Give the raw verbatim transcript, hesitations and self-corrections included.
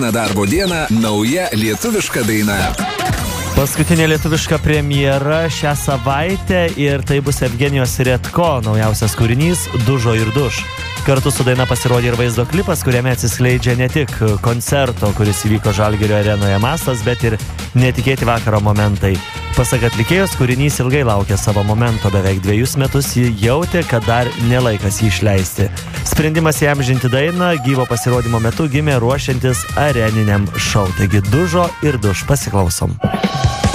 Darbo dieną nauja lietuviška daina. Paskutinė lietuviška premjera šią savaitę ir tai bus Evgenijos Redko naujausias kūrinys Dužo ir duš. Kartu su daina pasirodė ir vaizdo klipas, kuriame atsiskleidžia ne tik koncerto, kuris įvyko Žalgirio arenoje mastas, bet ir netikėti vakaro momentai. Pasak atlikėjos, kūrinys ilgai laukė savo momento, beveik dviejus metus jį jautė, kad dar nelaikas jį išleisti. Sprendimas įamžinti dainą gyvo pasirodymo metu gimė ruošiantis areniniam šou. Taigi Dužo ir duš, pasiklausom.